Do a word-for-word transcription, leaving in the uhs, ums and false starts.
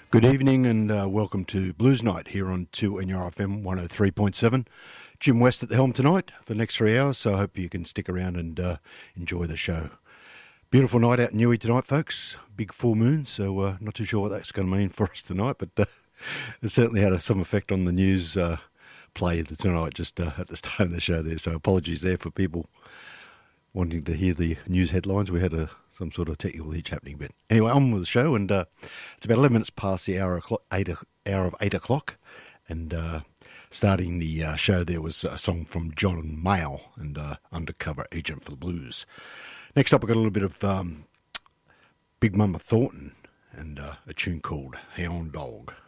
Good evening and uh, welcome to Blues Night here on two N R F M one oh three point seven. Jim West at the helm tonight for the next three hours, so I hope you can stick around and uh, enjoy the show. Beautiful night out in Newey tonight, folks. Big full moon, so uh, not too sure what that's going to mean for us tonight, but uh, it certainly had a, some effect on the news uh, play tonight just uh, at the start of the show there, so apologies there for people wanting to hear the news headlines. We had a, some sort of technical hitch happening. But anyway, on with the show, and uh, it's about eleven minutes past the hour, o'clock, eight, hour of eight o'clock. And uh, starting the uh, show, there was a song from John Mayall and uh, Undercover Agent for the Blues. Next up, we've got a little bit of um, Big Mama Thornton and uh, a tune called Hound Dog.